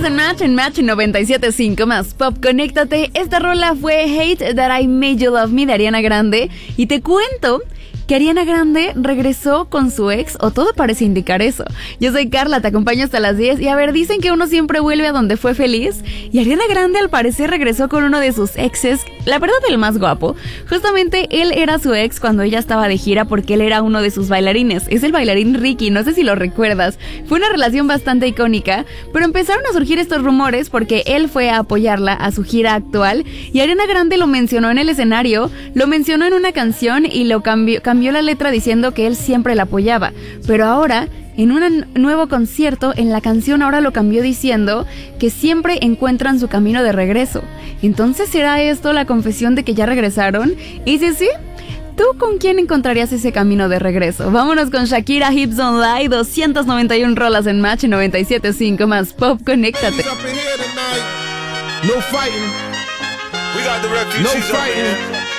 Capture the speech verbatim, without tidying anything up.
en Match, en Match noventa y siete punto cinco más Pop, conéctate. Esta rola fue Hate That I Made You Love Me de Ariana Grande. Y te cuento que Ariana Grande regresó con su ex, o todo parece indicar eso. Yo soy Carla, te acompaño hasta las diez. Y a ver, dicen que uno siempre vuelve a donde fue feliz. Y Ariana Grande al parecer regresó con uno de sus exes, la verdad el más guapo. Justamente él era su ex cuando ella estaba de gira, porque él era uno de sus bailarines. Es el bailarín Ricky, no sé si lo recuerdas. Fue una relación bastante icónica, pero empezaron a surgir estos rumores porque él fue a apoyarla a su gira actual. Y Ariana Grande lo mencionó en el escenario, lo mencionó en una canción y lo cambió, cambió Cambió la letra diciendo que él siempre la apoyaba, pero ahora en un nuevo concierto, en la canción ahora lo cambió diciendo que siempre encuentran su camino de regreso. Entonces, ¿será esto la confesión de que ya regresaron? Y si sí, ¿tú con quién encontrarías ese camino de regreso? Vámonos con Shakira, Hips Don't Lie, doscientas noventa y una rolas en Match, noventa y siete punto cinco más Pop, conéctate. No fighting. We got the refugees. No fighting.